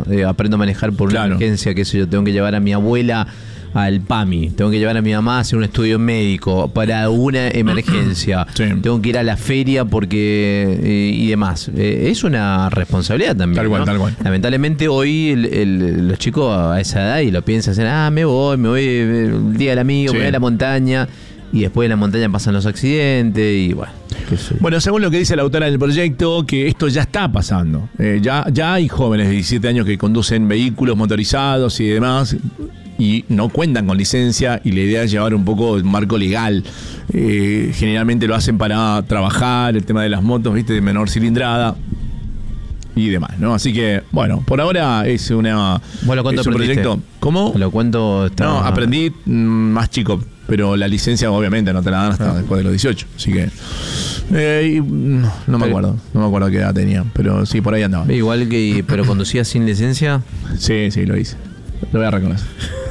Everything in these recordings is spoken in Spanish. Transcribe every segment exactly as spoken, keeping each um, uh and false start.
bueno, eh, aprendo a manejar por una Claro. emergencia, qué sé yo, tengo que llevar a mi abuela al PAMI, tengo que llevar a mi mamá a hacer un estudio médico para una emergencia, Sí. tengo que ir a la feria porque eh, y demás. Eh, es una responsabilidad también. Tal cual, ¿no? tal cual. Lamentablemente hoy el- el- los chicos a esa edad y lo piensan, hacen, ah, me voy, me voy eh, el día del amigo, Sí. me voy a la montaña, y después en la montaña pasan los accidentes y bueno, qué sé yo. Bueno, según lo que dice la autora del proyecto, que esto ya está pasando. Eh, ya, ya hay jóvenes de diecisiete años que conducen vehículos motorizados y demás y no cuentan con licencia, y la idea es llevar un poco el marco legal. Eh, generalmente lo hacen para trabajar, el tema de las motos, viste, de menor cilindrada y demás, ¿no? Así que, bueno, por ahora es una Bueno, ¿cuánto es un aprendiste? proyecto. ¿Cómo? A lo cuánto está. No, aprendí mm, más chico, pero la licencia obviamente no te la dan hasta Ah. después de los dieciocho, así que eh, y, no, no me Pero- acuerdo, no me acuerdo qué edad tenía, pero sí, por ahí andaba. Igual que, pero conducía sin licencia. Sí, sí, lo hice. Lo voy a reconocer.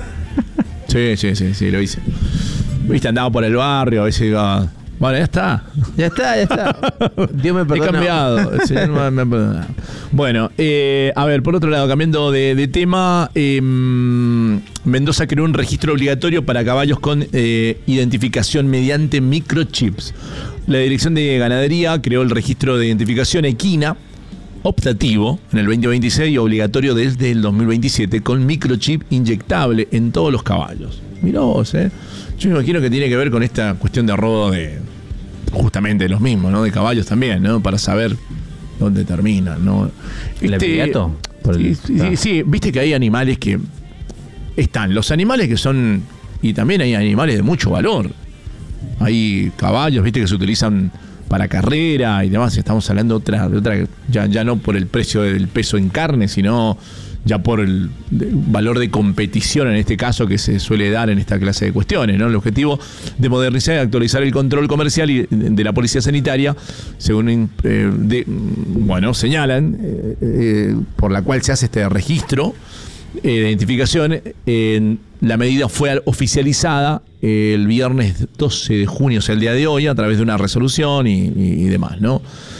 Sí, sí, sí, sí, lo hice. Viste, andaba por el barrio, a veces iba. Bueno, ya está. Ya está, ya está. Dios me He perdona. cambiado. El señor me- me ha perdonado. Bueno, eh, a ver, por otro lado, cambiando de, de tema, eh, Mendoza creó un registro obligatorio para caballos con eh, identificación mediante microchips. La Dirección de Ganadería creó el registro de identificación equina optativo en el veinte veintiséis y obligatorio desde el dos mil veintisiete con microchip inyectable en todos los caballos. Mirá vos, ¿eh? Yo me imagino que tiene que ver con esta cuestión de robo de justamente los mismos, ¿no? De caballos también, ¿no? Para saber dónde terminan, ¿no? ¿El aparato? Por Sí, el- sí, ah. sí, sí, viste que hay animales que están, los animales que son, y también hay animales de mucho valor. Hay caballos, viste, que se utilizan para carrera y demás. Estamos hablando de otra, de otra ya, ya no por el precio del peso en carne, sino ya por el de- valor de competición en este caso que se suele dar en esta clase de cuestiones, ¿no? El objetivo de modernizar y actualizar el control comercial y de la policía sanitaria, según eh, de- bueno, señalan, eh, eh, por la cual se hace este registro eh, de identificación. Eh, la medida fue oficializada eh, el viernes doce de junio, o sea, el día de hoy, a través de una resolución y, y- y demás, ¿no?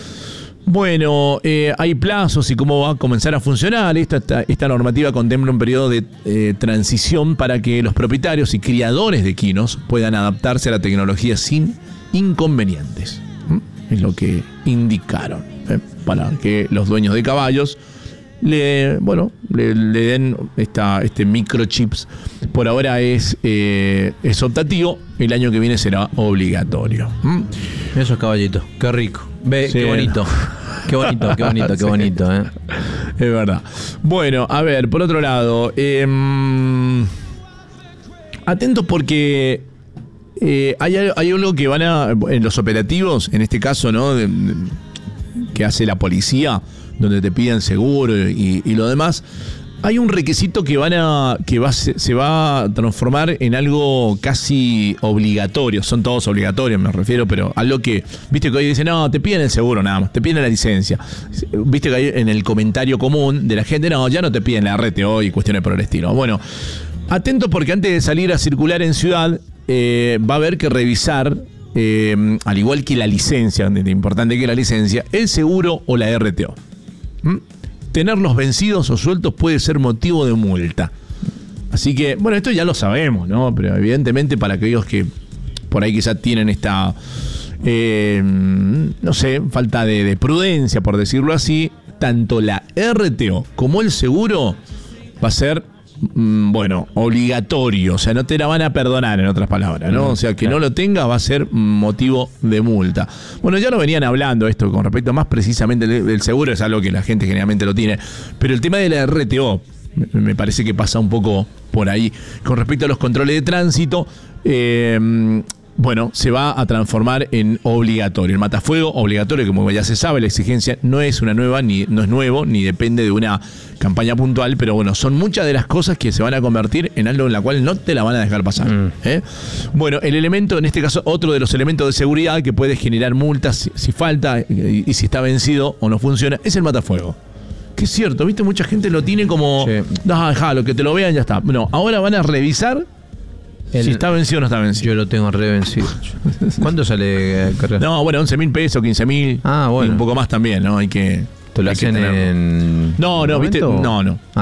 Bueno, eh, hay plazos y cómo va a comenzar a funcionar. Esta, esta, esta normativa contempla un periodo de eh, transición para que los propietarios y criadores de equinos puedan adaptarse a la tecnología sin inconvenientes. ¿Mm? Es lo que indicaron, ¿eh? Para que los dueños de caballos le, bueno, le, le den esta, este microchips. Por ahora es, eh, es optativo, el año que viene será obligatorio. ¿Mm? Esos caballitos, qué rico. Ve, Sí. qué bonito. Qué bonito, qué bonito, qué Sí. bonito, ¿eh? Es verdad. Bueno, a ver, por otro lado, eh, atentos porque eh, hay, al- hay algo que van a, en los operativos, en este caso, ¿no? De- de- que hace la policía, donde te piden seguro y, y lo demás. Hay un requisito que van a que va, se, se va a transformar en algo casi obligatorio. Son todos obligatorios, me refiero, pero algo que, viste que hoy dicen, no, te piden el seguro nada más, te piden la licencia. Viste que hay en el comentario común de la gente, no, ya no te piden la R T O y cuestiones por el estilo. Bueno, atento porque antes de salir a circular en ciudad, eh, va a haber que revisar, eh, al igual que la licencia, de importante que la licencia, el seguro o la R T O. ¿Mm? Tenerlos vencidos o sueltos puede ser motivo de multa. Así que, bueno, esto ya lo sabemos, ¿no? Pero evidentemente para aquellos que por ahí quizás tienen esta, eh, no sé, falta de, de prudencia, por decirlo así, tanto la R T O como el seguro va a ser, mm, bueno, obligatorio. O sea, no te la van a perdonar, en otras palabras, ¿no? O sea, que no lo tengas va a ser motivo de multa. Bueno, ya lo venían hablando esto con respecto más precisamente del del seguro, es algo que la gente generalmente lo tiene. Pero el tema de la R T O, me- me parece que pasa un poco por ahí. Con respecto a los controles de tránsito, eh, bueno, se va a transformar en obligatorio. El matafuego obligatorio, como ya se sabe, la exigencia no es una nueva, ni no es nuevo, ni depende de una campaña puntual, pero bueno, son muchas de las cosas que se van a convertir en algo en la cual no te la van a dejar pasar. Mm. ¿eh? Bueno, el elemento, en este caso, otro de los elementos de seguridad que puede generar multas si, si falta y, y si está vencido o no funciona, es el matafuego. Que es cierto, ¿viste? Mucha gente lo tiene como, Sí. no, déjalo, que te lo vean, ya está. No, ahora van a revisar El- si está vencido o no está vencido. Yo lo tengo revencido. ¿Cuánto sale el carrera? No, bueno, once mil pesos, quince mil. Ah, bueno. Y un poco más también, ¿no? Hay que. ¿Te lo hay que hacen tenerlo. en. No, no, ¿en viste. momento? No, no. Ah,